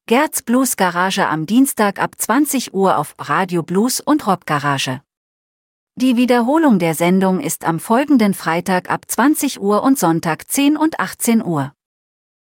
Gerds Blues Garage am Dienstag ab 20 Uhr auf Radio Blues und Rock Garage. Die Wiederholung der Sendung ist am folgenden Freitag ab 20 Uhr und Sonntag 10 und 18 Uhr.